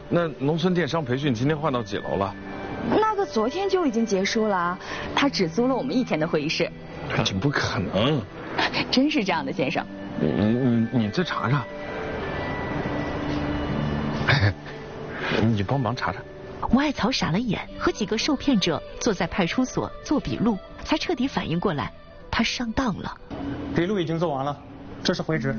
那农村电商培训今天换到几楼了？ 那个昨天就已经结束了，他只租了我们1天的会议室。 这不可能。 真是这样的，先生。 你再查查。你帮忙查查。 吴爱草傻了眼，和几个受骗者坐在派出所做笔录，才彻底反应过来，他上当了。 笔录已经做完了，这是回执。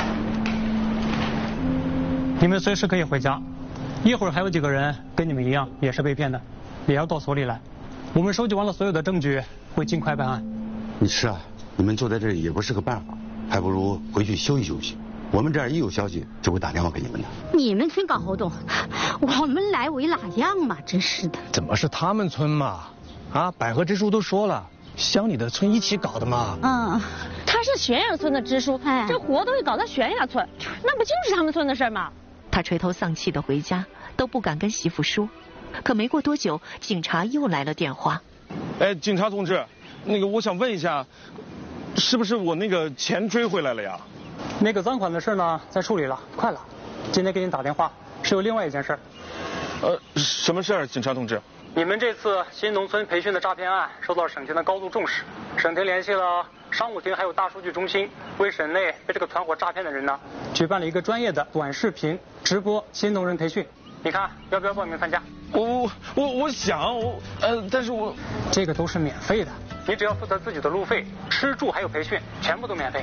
你们随时可以回家，一会儿还有几个人跟你们一样也是被骗的，也要到所里来。我们收集完了所有的证据，会尽快办案。 是啊，你们坐在这里也不是个办法，还不如回去休息休息。我们这儿一有消息就会打电话给你们的。 你们村搞活动，我们来为哪样嘛？真是的。 怎么是他们村嘛？啊，百合支书都说了，乡里的村一起搞的嘛。 他是悬崖村的支书，这活动也搞到悬崖村，那不就是他们村的事吗？ 他垂头丧气的回家，都不敢跟媳妇说。可没过多久，警察又来了电话。 哎，警察同志，我想问一下，是不是我那个钱追回来了呀？ 那个赃款的事呢，在处理了，快了。今天给你打电话是有另外一件事。 什么事儿，警察同志？ 你们这次新农村培训的诈骗案受到省厅的高度重视，省厅联系了商务厅还有大数据中心，为省内被这个团伙诈骗的人呢，举办了一个专业的短视频直播新农人培训。你看要不要报名参加？ 我想，但是我这个都是免费的，你只要负责自己的路费、吃住还有培训，全部都免费。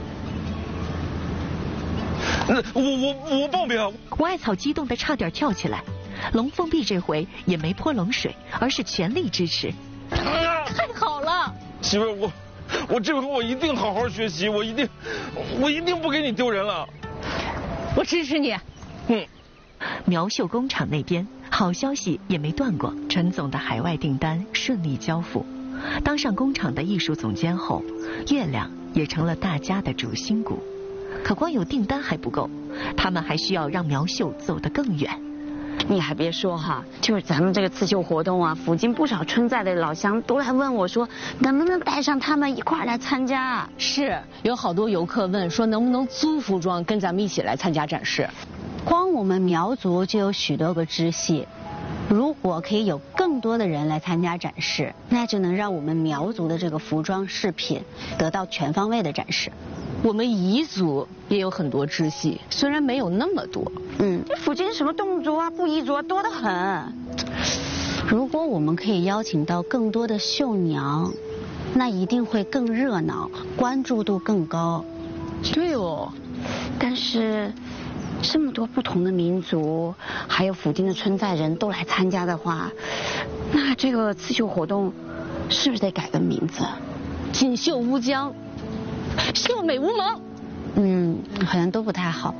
我报名。 吴爱草激动得差点跳起来，龙凤璧这回也没泼冷水，而是全力支持。 太好了， 媳妇儿，我这回我一定好好学习，我一定不给你丢人了。 我支持你。 苗绣工厂那边好消息也没断过，陈总的海外订单顺利交付。当上工厂的艺术总监后，月亮也成了大家的主心骨。可光有订单还不够，他们还需要让苗绣走得更远。 你还别说哈，就是咱们这个刺绣活动啊，附近不少村寨的老乡都来问我说，能不能带上他们一块儿来参加？ 是，有好多游客问说能不能租服装跟咱们一起来参加展示。 光我们苗族就有许多个支系，如果可以有更多的人来参加展示，那就能让我们苗族的这个服装饰品得到全方位的展示。 我们彝族也有很多支系，虽然没有那么多。 这附近什么侗族啊、布依族啊多得很。如果我们可以邀请到更多的绣娘，那一定会更热闹，关注度更高。 对哦， 但是这么多不同的民族，还有附近的村寨人都来参加的话，那这个刺绣活动是不是得改个名字？ 锦绣乌江，秀美无蒙。 好像都不太好。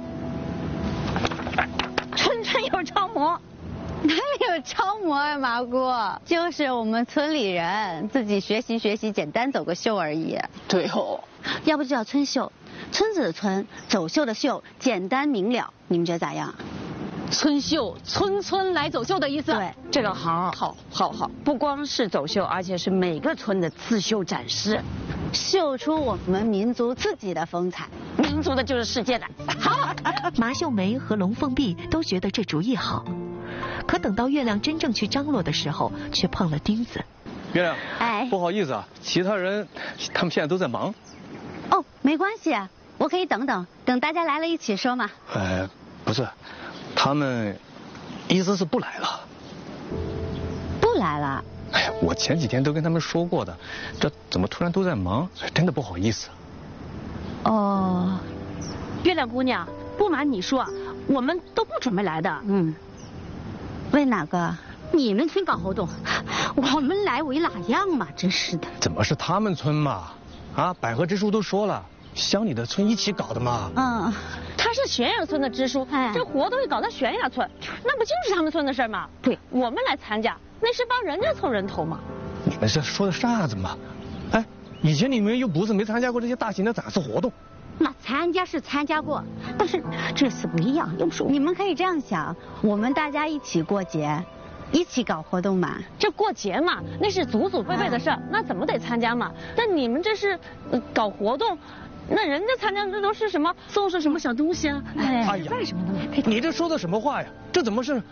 村村有超模。 哪里有超模啊，麻姑？就是我们村里人自己学习学习，简单走个秀而已。 对哦， 要不就叫村秀，村子的村，走秀的秀，简单明了。你们觉得咋样？ 村秀，村来走秀的意思。 对， 这个好，不光是走秀，而且是每个村的刺绣展示， 绣出我们民族自己的风采。 民族的就是世界的。 好，麻秀梅和龙凤璧都觉得这主意好，可等到月亮真正去张罗的时候，却碰了钉子。 月亮， 哎， 不好意思啊，其他人他们现在都在忙。 哦，没关系啊，我可以等大家来了一起说嘛。 不是，他们意思是不来了。 不来了？ 哎呀，我前几天都跟他们说过的，这怎么突然都在忙？真的不好意思。 哦， 月亮姑娘，不瞒你说，我们都不准备来的。 为哪个？你们村搞活动，我们来为哪样嘛？真是的。 怎么是他们村嘛？啊，百合支书都说了，乡里的村一起搞的嘛。 他是悬崖村的支书，这活动也搞到悬崖村，那不就是他们村的事吗？ 对， 我们来参加，那是帮人家凑人头嘛。 你们是说的啥子嘛？哎，以前你们又不是没参加过这些大型的展示活动。 那参加是参加过，但是这次不一样。要不说你们可以这样想，我们大家一起过节，一起搞活动嘛。 这过节嘛，那是祖祖辈辈的事儿，那怎么得参加嘛？但你们这是搞活动，那人家参加的都是什么送上什么小东西啊？ 哎呀，你这说的什么话呀？这怎么是